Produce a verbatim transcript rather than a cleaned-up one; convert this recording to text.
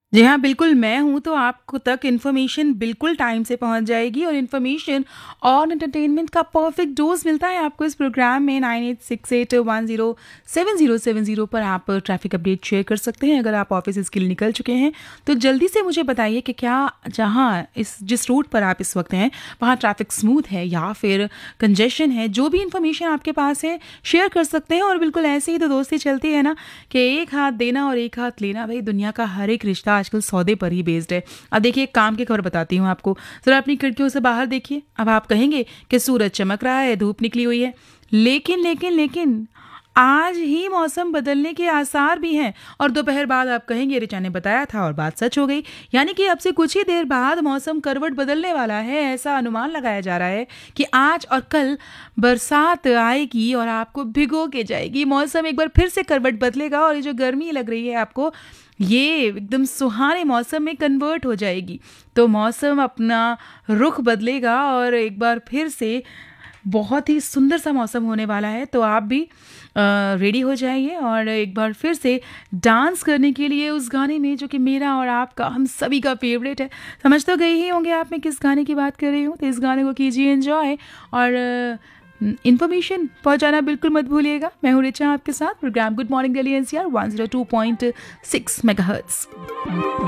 जी हाँ, बिल्कुल मैं हूँ तो आपको तक इन्फॉर्मेशन बिल्कुल टाइम से पहुँच जाएगी और इन्फॉर्मेशन और एंटरटेनमेंट का परफेक्ट डोज़ मिलता है आपको इस प्रोग्राम में nine eight six eight one zero seven zero seven zero पर आप ट्रैफ़िक अपडेट शेयर कर सकते हैं। अगर आप ऑफ़िस इसके लिए निकल चुके हैं, तो जल्दी से मुझे बताइए कि क्या जहाँ इस जिस रूट पर आप इस वक़्त हैं, वहाँ ट्रैफ़िक स्मूथ है या फिर कंजेशन है? जो भी इन्फॉर्मेशन आपके पास है, शेयर कर सकते हैं और बिल्कुल ऐसे ही तो दोस्ती चलती है ना कि एक हाथ देना और एक हाथ लेना। भई दुनिया का हर एक रिश्ता आजकल सौदे पर ही बेस्ड है। अब देखिए एक काम की खबर बताती हूँ आपको, ज़रा अपनी खिड़कियों से बाहर देखिए। अब आप कहेंगे कि सूरज चमक रहा है, धूप निकली हुई है। लेकिन, लेकिन, लेकिन आज ही मौसम बदलने के आसार भी हैं और दोपहर बाद आप कहेंगे ऋचा ने बताया था और बात सच हो गई। यानी कि अब से कुछ ही देर बाद मौसम करवट बदलने वाला है, ऐसा अनुमान लगाया जा रहा है कि आज और कल बरसात आएगी और आपको भिगो के जाएगी। मौसम एक बार फिर से करवट बदलेगा और ये जो गर्मी लग रही है आपको, ये एकदम सुहाने मौसम में कन्वर्ट हो जाएगी। तो मौसम अपना रुख बदलेगा और एक बार फिर से बहुत ही सुंदर सा मौसम होने वाला है। तो आप भी अ, रेडी हो जाइए और एक बार फिर से डांस करने के लिए उस गाने में जो कि मेरा और आपका हम सभी का फेवरेट है। समझ तो गए ही होंगे आप मैं किस गाने की बात कर रही हूँ। तो इस गाने को कीजिए एंजॉय और इन्फॉर्मेशन पहुंचाना बिल्कुल मत भूलिएगा। मैं हूँ रिचा आपके साथ programme good morning Delhi NCR one zero two point six megahertz.